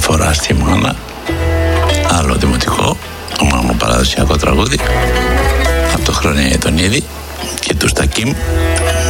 φορά στη μάνα, άλλο δημοτικό, μόνο παραδοσιακό τραγούδι από το Χρόνια Ιετονίδη και του Στακίμ,